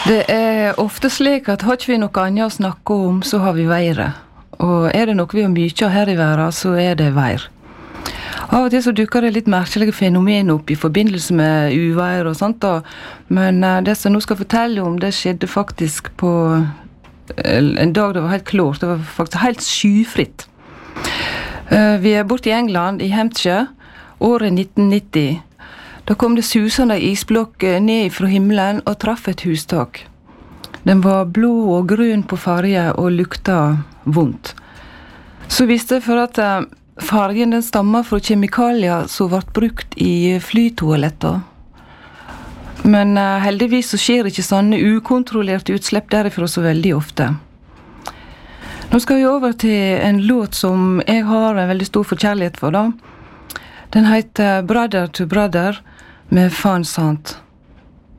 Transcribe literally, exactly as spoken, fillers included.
Det er ofte slik at har ikke vi noe annet å snakke om, så har vi været. Og er det noe vi har mye av her i verden, så er det vær. Av og til så dukker det litt merkelige fenomen opp i forbindelse med uvær og sånt da. Men det som jeg nå skal fortelle om, det skjedde faktisk på en dag det var helt klart. Det var faktisk helt skyfritt. Vi er borte i England, i Hampshire, året nitten nitti. Da kom det susende isblokk ned fra himmelen og traff et hustak. Den var blå og grønn på farge og lukta vondt. Så visste jeg for at fargen den stammer fra kjemikalier som ble brukt i flytoaletter. Men uh, heldigvis så skjer ikke sånne ukontrollerte utslipp derifra så veldig ofte. Nå skal vi over til en låt som jeg har en veldig stor forkjærlighet for da. Den heter Brother to Brother med Van Sant.